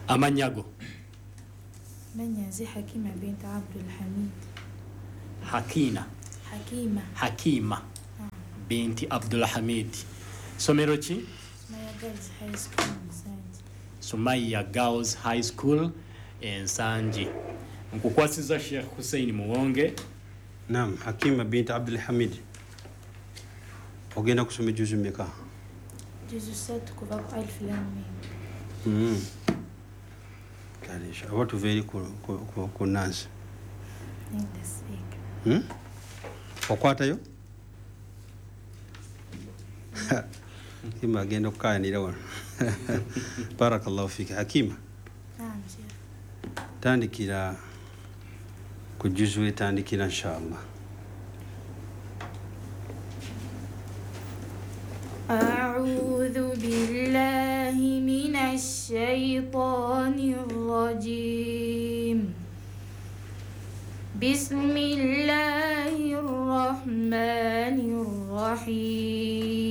amanyago manyazi Hakima bint Abdul Hamid. Hakima binti Abdul Hamid. Somero ki? Sumaya Girls High School Ensanji. Nkukwasiza Sheikh Hussein Muwonge. Naam, Hakima binti Abdul Hamid. Ogenda kusoma juzu meka? Juzu 7 kuva ku Alif Lam Mim. Kalisha. Watu veri ku Nansi. Okwata yo? Hakima agenda okukayanira wano. Barakallahu fiki. Hakima. Naam. Tandikira ku juzu etandikira inshallah. أعوذ بالله من الشيطان الرجيم. بسم الله الرحمن الرحيم.